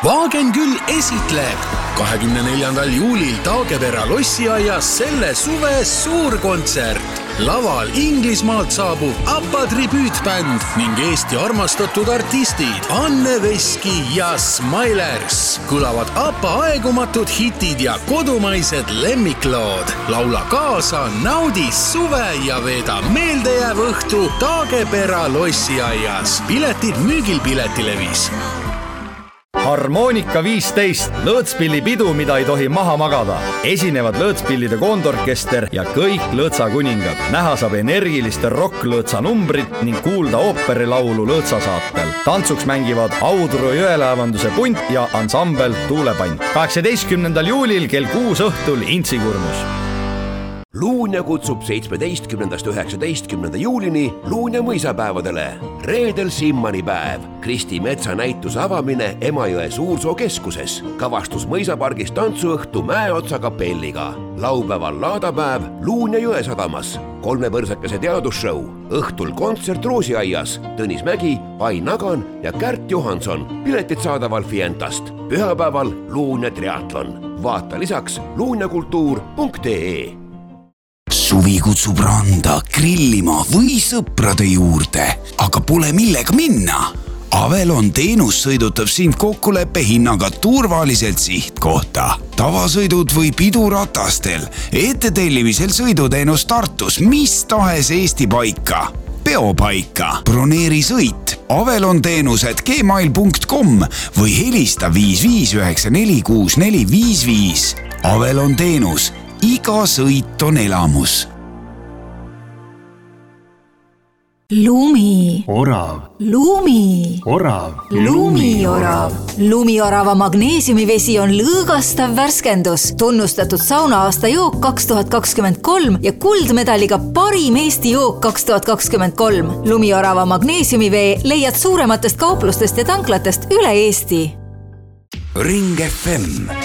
Vaagen küll esitleb 24. juulil Taagepera lossiaias selle suve suurkontsert. Laval Inglismaalt saabub ABBA tribüütbänd ning Eesti armastatud artistid Anne Veski ja Smilers. Kõlavad ABBA aegumatud hitid ja kodumaised lemmiklood. Laula kaasa, naudi suve ja veeda meeldejääv õhtu Taagepera lossiaias. Piletid müügil Piletilevis. Harmoonika 15, lõõtspillipidu, mida ei tohi maha magada. Esinevad lõõtspillide koondorkester ja kõik lõõtsakuningad. Näha saab energiliste rocklõõtsa numbrit ning kuulda ooperilaulu lõõtsasaatel. Tantsuks mängivad Audru jõelaevanduse punt ja ansambel Tuulepann. 18. juulil kell 6 õhtul Intsikurmus. Luunja kutsub 17. 19. juulini Luunja mõisapäevadele. Reedel Simmani päev. Kristi Metsa näituse avamine Emajõe Suursoo keskuses. Kavastus mõisapargis tantsuõhtu Mäeotsa kapelliga. Laupäeval laadapäev Luunja Jõesadamas. 3 põrsakese teadusshow. Õhtul kontsert Roosiaias. Tõnis Mägi, Ai Nagan ja Kärt Johanson. Piletid saadaval Fientast. Pühapäeval Luunja triatlon. Vaata lisaks luunjakultuur.ee. Suvi kutsub randa, grillima või sõprade juurde, aga pole millega minna. Avelon teenus sõidutab sind kokkuleppe hinnaga turvaliselt sihtkohta. Tavasõidud või piduratastel, ettetellimisel sõiduteenus Tartus, mis tahes Eesti paika. Peopaika, broneeri sõit, Avelon teenused gmail.com või helista 55946455. Avelon teenus. Iga sõit on elamus. Lumi. Orav. Lumi. Orav. Lumiorav. Lumiorava magneesiumivesi on lõõgastav värskendus, tunnustatud saunaaasta jook 2023 ja kuldmedaliga parim Eesti jook 2023. Lumiorava magneesiumivee leiad suurematest kauplustest ja tanklatest üle Eesti. Ring FM